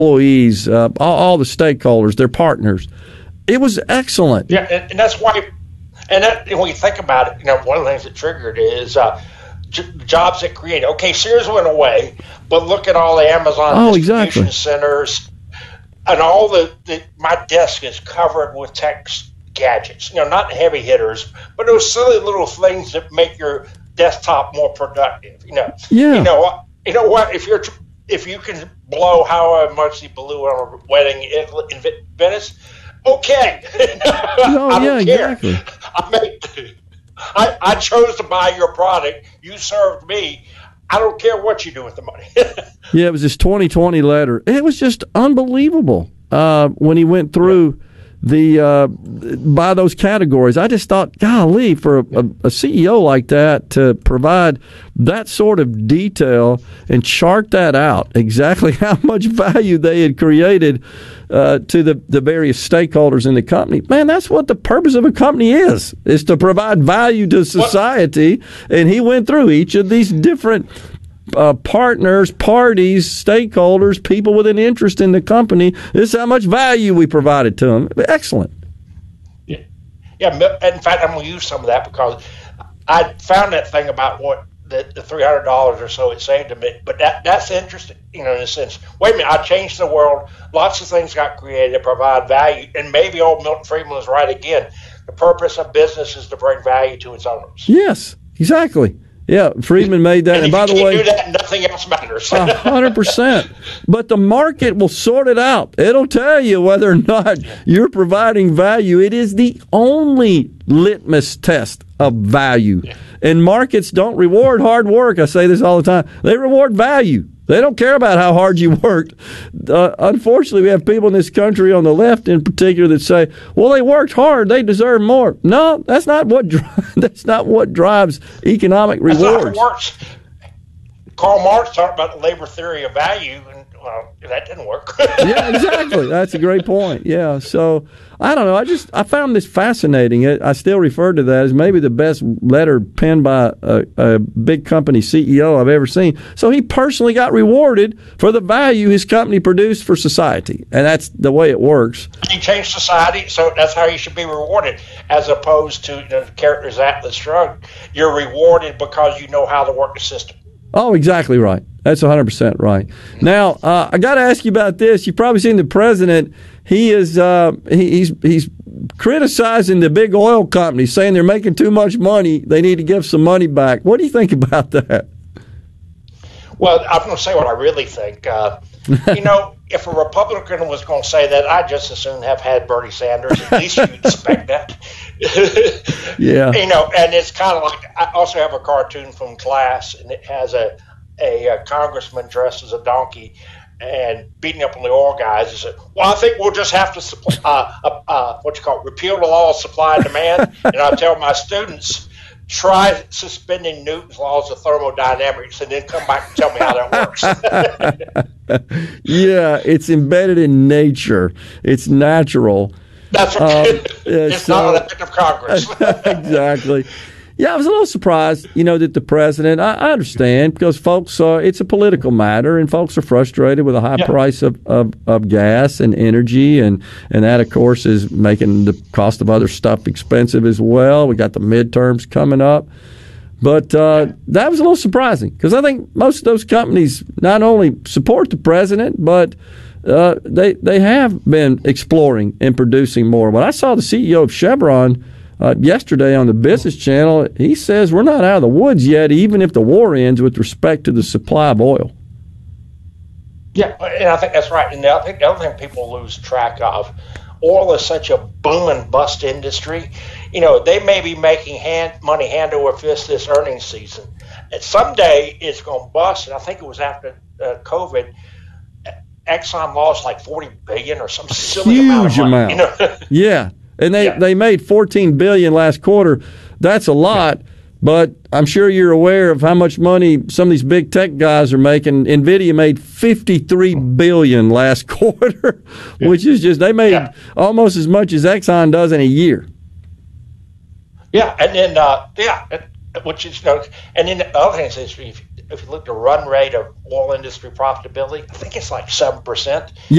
employees, all the stakeholders, their partners. It was excellent. Yeah, and that's why. And when you think about it, one of the things that triggered it is jobs that created. Okay, Sears went away, but look at all the Amazon distribution centers, and all my desk is covered with tech gadgets. Not heavy hitters, but those silly little things that make your desktop more productive. Yeah. You know what? If you can blow how much you blew on a wedding in Venice, okay. I don't care. Exactly. I chose to buy your product. You served me. I don't care what you do with the money. Yeah, it was this 2020 letter. It was just unbelievable when he went through by those categories. I just thought, golly, for a CEO like that to provide that sort of detail and chart that out, exactly how much value they had created to the various stakeholders in the company. Man, that's what the purpose of a company is to provide value to society. And he went through each of these different partners, parties, stakeholders, people with an interest in the company. This is how much value we provided to them. Excellent. Yeah. In fact, I'm going to use some of that because I found that thing about what the $300 or so it saved to me. But that's interesting, in a sense. Wait a minute, I changed the world. Lots of things got created to provide value. And maybe old Milton Friedman was right again. The purpose of business is to bring value to its owners. Yes, exactly. Yeah, Friedman made that. And by the way, do that, nothing else matters. 100%. But the market will sort it out. It'll tell you whether or not you're providing value. It is the only litmus test of value. Yeah. And markets don't reward hard work. I say this all the time. They reward value. They don't care about how hard you worked. Unfortunately, we have people in this country, on the left in particular, that say, well, they worked hard, they deserve more. No, that's not what drives economic rewards. That's not what works. Karl Marx talked about the labor theory of value, and, well, that didn't work. Yeah, exactly. That's a great point. Yeah, so I don't know. I found this fascinating. I still refer to that as maybe the best letter penned by a big company CEO I've ever seen. So he personally got rewarded for the value his company produced for society, and that's the way it works. He changed society, so that's how you should be rewarded, as opposed to the characters Atlas Shrugged. You're rewarded because you know how to work the system. Oh, exactly right. That's 100% right. Now, I got to ask you about this. You've probably seen the president. He is he's criticizing the big oil companies, saying they're making too much money. They need to give some money back. What do you think about that? Well, I'm going to say what I really think. If a Republican was going to say that, I'd just as soon have had Bernie Sanders. At least you'd expect that. Yeah. And it's kind of like, I also have a cartoon from class, and it has a congressman dressed as a donkey and beating up on the oil guys. He said, well, I think we'll just have to repeal the law of supply and demand. And I tell my students, try suspending Newton's laws of thermodynamics and then come back and tell me how that works. Yeah, it's embedded in nature. It's natural. That's right. It's not an act of Congress. Exactly. Yeah, I was a little surprised, that the president, I understand, because folks, it's a political matter, and folks are frustrated with the high price of gas and energy, and that, of course, is making the cost of other stuff expensive as well. We got the midterms coming up. But that was a little surprising, because I think most of those companies not only support the president, but they have been exploring and producing more. When I saw the CEO of Chevron yesterday on the Business Channel, he says we're not out of the woods yet, even if the war ends, with respect to the supply of oil. Yeah, and I think that's right. And I think the other thing people lose track of, oil is such a boom and bust industry. They may be making money hand over fist this earnings season. And someday it's going to bust, and I think it was after COVID, Exxon lost like $40 billion or some silly huge amount. Yeah. And they made $14 billion last quarter. That's a lot, but I'm sure you're aware of how much money some of these big tech guys are making. NVIDIA made $53 billion last quarter, which is just, they made almost as much as Exxon does in a year. Yeah, and then which is and then the other thing is if you look at the run rate of oil industry profitability, I think it's like 7%.